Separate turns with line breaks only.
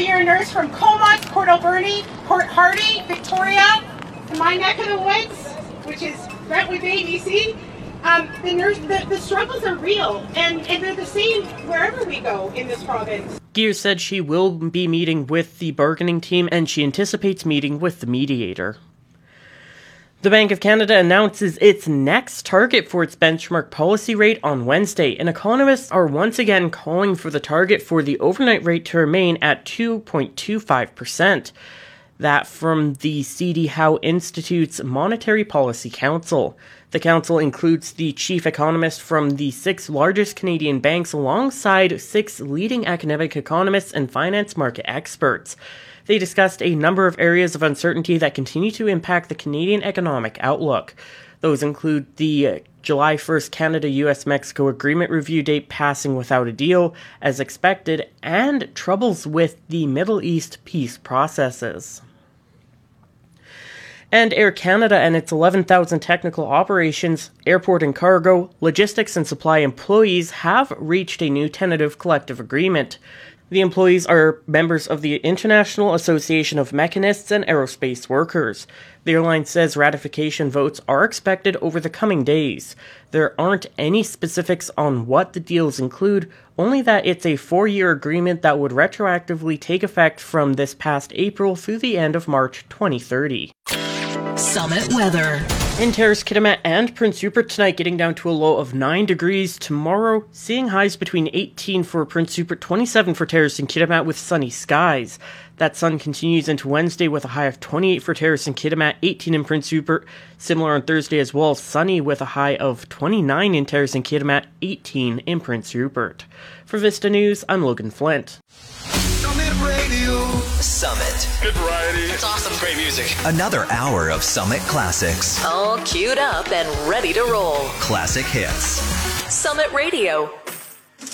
you're a nurse from Comox, Port Alberni, Port Hardy, Victoria, in my neck of the woods, which is Brentwood Bay, BC, the struggles are real, and they're the same wherever we go in this province.
Geer said she will be meeting with the bargaining team, and she anticipates meeting with the mediator. The Bank of Canada announces its next target for its benchmark policy rate on Wednesday, and economists are once again calling for the target for the overnight rate to remain at 2.25%. That from the C.D. Howe Institute's Monetary Policy Council. The council includes the chief economist from the 6 largest Canadian banks alongside 6 leading academic economists and finance market experts. They discussed a number of areas of uncertainty that continue to impact the Canadian economic outlook. Those include the July 1st Canada-US-Mexico agreement review date passing without a deal, as expected, and troubles with the Middle East peace processes. And Air Canada and its 11,000 technical operations, airport and cargo, logistics and supply employees have reached a new tentative collective agreement. The employees are members of the International Association of Mechanists and Aerospace Workers. The airline says ratification votes are expected over the coming days. There aren't any specifics on what the deals include, only that it's a 4-year agreement that would retroactively take effect from this past April through the end of March 2030.
Summit weather.
In Terrace, Kitimat, and Prince Rupert tonight, getting down to a low of 9 degrees. Tomorrow, seeing highs between 18 for Prince Rupert, 27 for Terrace and Kitimat with sunny skies. That sun continues into Wednesday with a high of 28 for Terrace and Kitimat, 18 in Prince Rupert. Similar on Thursday as well, sunny with a high of 29 in Terrace and Kitimat, 18 in Prince Rupert. For Vista News, I'm Logan Flint.
Summit Radio. Summit.
Good variety.
It's awesome.
Great music.
Another hour of Summit classics.
All queued up and ready to roll.
Classic hits.
Summit Radio.